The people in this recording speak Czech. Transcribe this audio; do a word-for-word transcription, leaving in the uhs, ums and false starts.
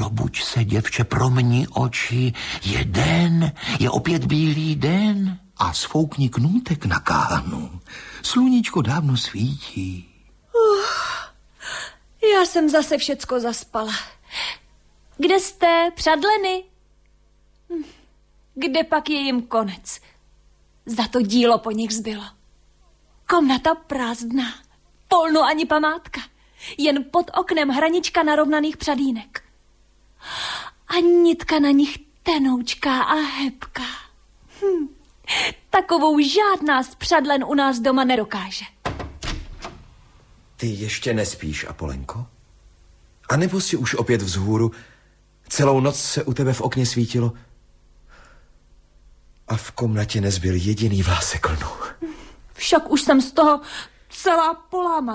probuď se, děvče, promni oči. Je den, je opět bílý den. A sfoukni knůtek na káhnu. Sluníčko dávno svítí. Uh, já jsem zase všecko zaspala. Kde jste, přadleny? Hm, kde pak je jim konec? Za to dílo po nich zbylo. Komnata prázdná, polno ani památka. Jen pod oknem hranička narovnaných přadínek. A nitka na nich tenoučká a hebká. Hm, takovou žádná z přadlen u nás doma nedokáže. Ty ještě nespíš, Apolenko? A nebo si už opět vzhůru? Celou noc se u tebe v okně svítilo a v komnatě nezbyl jediný vlásek lnu. Však už jsem z toho celá polámaná.